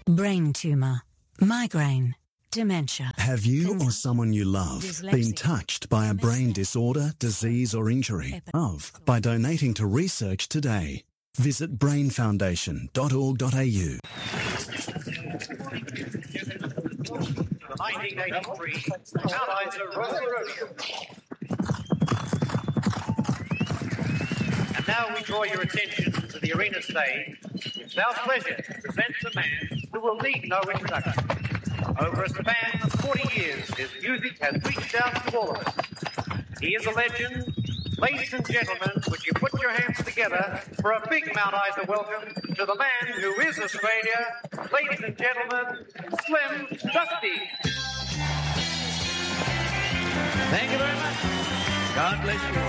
brain tumour, migraine, dementia. Have you or someone you love been touched by a brain disorder, disease or injury? By donating to research today. Visit brainfoundation.org.au. The 1983 Mount Isa Roller Rodeo. And now we draw your attention to the arena stage. It's our pleasure to present the man who will need no introduction. Over a span of 40 years, his music has reached out to all of us. He is a legend. Ladies and gentlemen, would you put your hands together for a big Mount Isa welcome to the man who is Australia. Ladies and gentlemen, Slim Dusty. Thank you very much. God bless you all.